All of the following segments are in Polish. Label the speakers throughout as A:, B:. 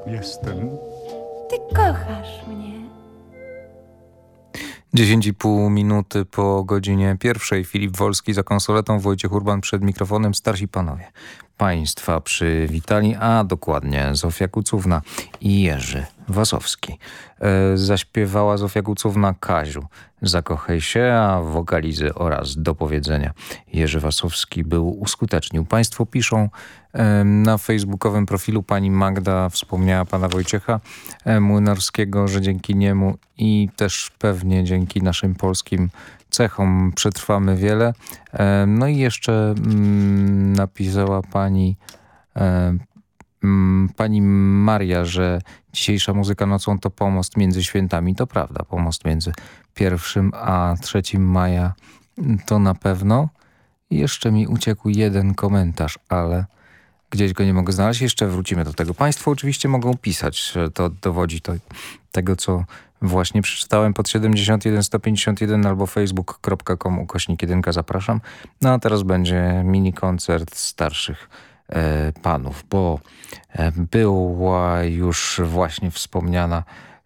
A: jestem.
B: Ty kochasz mnie.
C: 10,5 minuty po godzinie pierwszej. Filip Wolski za konsoletą, Wojciech Urban przed mikrofonem. Starsi panowie państwa przywitali, a dokładnie Zofia Kucówna i Jerzy Wasowski. Zaśpiewała Zofia Kucówna Kaziu, zakochaj się, a wokalizy oraz do powiedzenia Jerzy Wasowski uskutecznił. Państwo piszą na facebookowym profilu, pani Magda wspomniała pana Wojciecha Młynarskiego, że dzięki niemu i też pewnie dzięki naszym polskim cechom przetrwamy wiele. No i jeszcze napisała pani Maria, że dzisiejsza muzyka nocą to pomost między świętami. To prawda, pomost między 1 a 3 maja to na pewno. Jeszcze mi uciekł jeden komentarz, ale gdzieś go nie mogę znaleźć. Jeszcze wrócimy do tego. Państwo oczywiście mogą pisać. To dowodzi tego, co właśnie przeczytałem pod 71 151 albo facebook.com/1 zapraszam. No a teraz będzie mini koncert starszych panów, bo była już właśnie wspomniana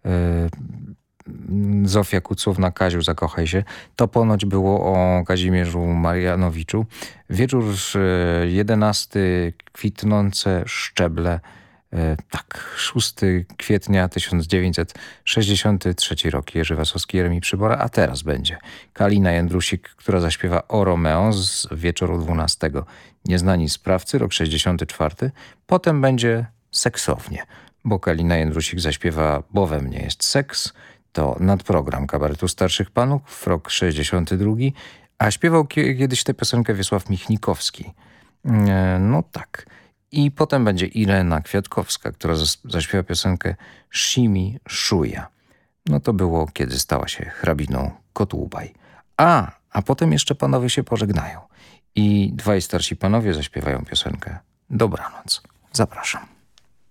C: Zofia Kucówna, Kaziu, zakochaj się. To ponoć było o Kazimierzu Marianowiczu. Wieczór 11, kwitnące szczeble. Tak, 6 kwietnia 1963 rok. Jerzy Wasowski, Jeremi Przybora. A teraz będzie Kalina Jędrusik, która zaśpiewa o Romeo z wieczoru 12. Nieznani sprawcy, rok 64. Potem będzie seksownie, bo Kalina Jędrusik zaśpiewa Bo we mnie jest seks. To nadprogram kabaretu starszych panów, rok 62. A śpiewał kiedyś tę piosenkę Wiesław Michnikowski. No tak. I potem będzie Irena Kwiatkowska, która zaśpiewa piosenkę Shimi Szuja. No to było, kiedy stała się hrabiną Kotłubaj. A potem jeszcze panowie się pożegnają. I dwaj starsi panowie zaśpiewają piosenkę Dobranoc. Zapraszam.